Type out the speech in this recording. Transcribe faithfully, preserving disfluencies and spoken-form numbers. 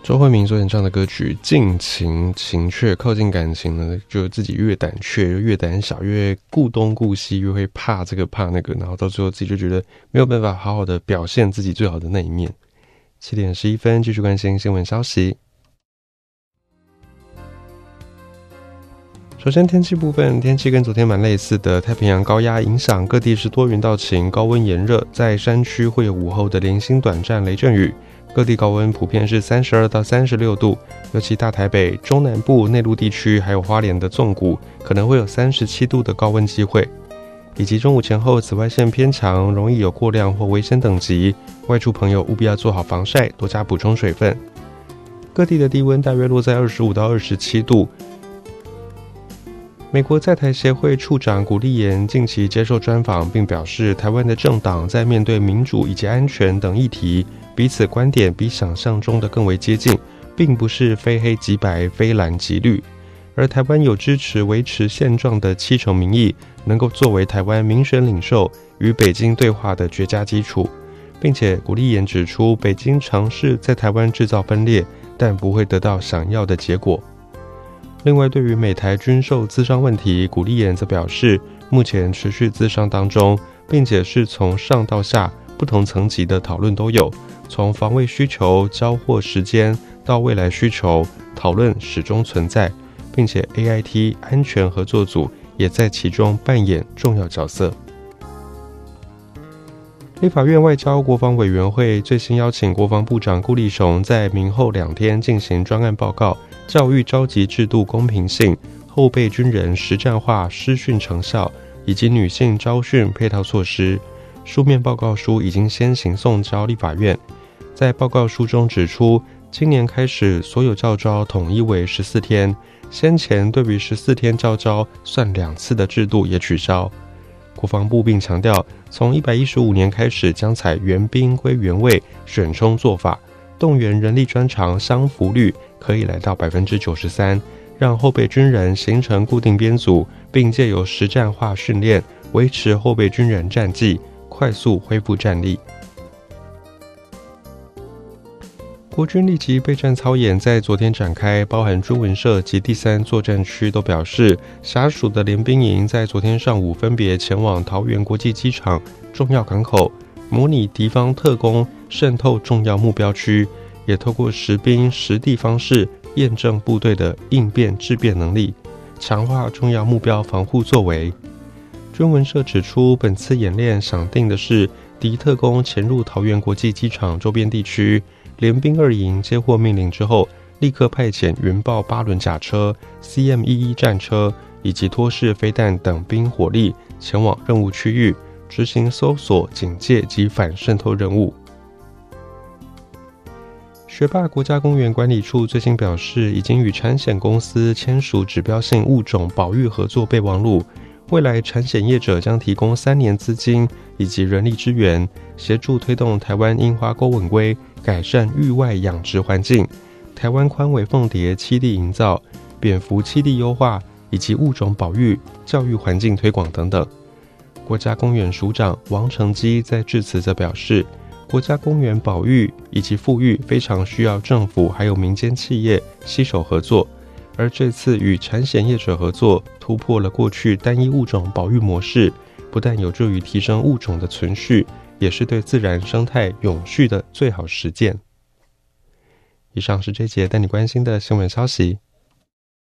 周慧敏所演唱的歌曲《近情情却》，靠近感情呢，就自己越胆怯，越胆小，越顾东顾西，越会怕这个怕那个，然后到最后自己就觉得没有办法好好的表现自己最好的那一面。七点十一分，继续关心新闻消息。首先天气部分，天气跟昨天蛮类似的，太平洋高压影响各地是多云到晴，高温炎热，在山区会有午后的零星短暂雷阵雨。各地高温普遍是三十二到三十六度，尤其大台北、中南部、内陆地区，还有花莲的纵谷，可能会有三十七度的高温机会。以及中午前后紫外线偏强，容易有过量或危险等级，外出朋友务必要做好防晒，多加补充水分。各地的低温大约落在二十五到二十七度。美国在台协会处长古立言近期接受专访，并表示，台湾的政党在面对民主以及安全等议题，彼此观点比想象中的更为接近，并不是非黑即白、非蓝即绿。而台湾有支持维持现状的七成民意，能够作为台湾民选领袖与北京对话的绝佳基础，并且古立言指出，北京尝试在台湾制造分裂，但不会得到想要的结果。另外，对于美台军售咨商问题，古立言则表示，目前持续咨商当中，并且是从上到下不同层级的讨论都有，从防卫需求、交货时间到未来需求，讨论始终存在，并且 A I T 安全合作组也在其中扮演重要角色。立法院外交国防委员会最新邀请国防部长顾立雄在明后两天进行专案报告，教育召集制度公平性、后备军人实战化师训成效以及女性招训配套措施。书面报告书已经先行送交立法院。在报告书中指出，今年开始所有教召统一为十四天，先前对于十四天教召算两次的制度也取消。国防部并强调，从一百一十五年开始将采原兵归原位选充做法，动员人力专长相符率可以来到 百分之九十三， 让后备军人形成固定编组，并借由实战化训练维持后备军人战绩，快速恢复战力。国军立即备战操演在昨天展开，包含军文社及第三作战区都表示，辖属的联兵营在昨天上午分别前往桃园国际机场重要港口，模拟敌方特攻渗透重要目标区，也透过实兵实地方式验证部队的应变质变能力，强化重要目标防护作为。军文社指出，本次演练想定的是敌特攻潜入桃园国际机场周边地区，联兵二营接获命令之后，立刻派遣云豹八轮甲车、C M 十一 战车以及托式飞弹等兵火力前往任务区域，执行搜索、警戒及反渗透任务。学霸国家公园管理处最新表示，已经与产险公司签署指标性物种保育合作备忘录，未来产险业者将提供三年资金以及人力支援，协助推动台湾樱花钩吻龟改善域外养殖环境，台湾宽尾凤蝶栖地营造、蝙蝠栖地优化以及物种保育、教育环境推广等等。国家公园署长王成基在致辞则表示，国家公园保育以及复育非常需要政府还有民间企业携手合作，而这次与产险业者合作，突破了过去单一物种保育模式，不但有助于提升物种的存续，也是对自然生态永续的最好实践。以上是这节带你关心的新闻消息。